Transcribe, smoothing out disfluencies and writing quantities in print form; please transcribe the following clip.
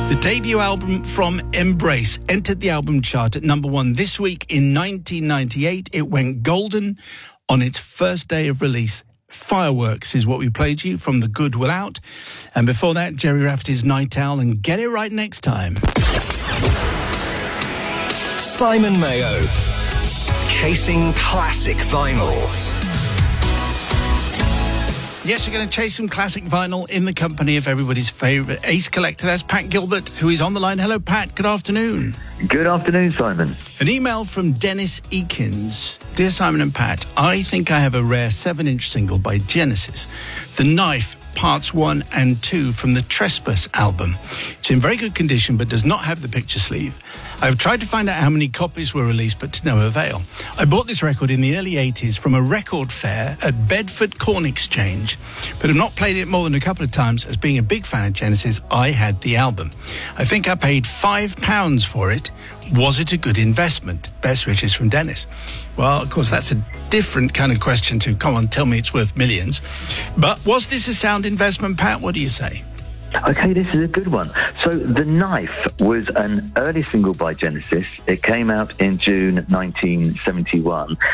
The debut album from Embrace entered the album chart at number 1 this week in 1998. It went golden on its first day of release. Fireworks is what we played you from The Good Will Out. And before that, Gerry Rafferty's Night Owl and Get It Right Next Time. Simon Mayo, chasing classic vinyl. Yes, we're going to chase some classic vinyl in the company of everybody's favourite ace collector. That's Pat Gilbert, who is on the line. Hello, Pat. Good afternoon. Good afternoon, Simon. An email from Dennis Eakins. Dear Simon and Pat, I think I have a rare 7-inch single by Genesis, The Knife, Parts 1 and 2 from the Trespass album. It's in very good condition but does not have the picture sleeve. I've tried to find out how many copies were released, but to no avail. I bought this record in the early 80s from a record fair at Bedford Corn Exchange, but have not played it more than a couple of times. As being a big fan of Genesis, I had the album. I think I paid £5 for it. Was it a good investment? Best wishes from Dennis. Well, of course, that's a different kind of question to, come on, tell me it's worth millions. But was this a sound investment, Pat? What do you say? Okay, this is a good one. So The Knife was an early single by Genesis. It came out in June 1971.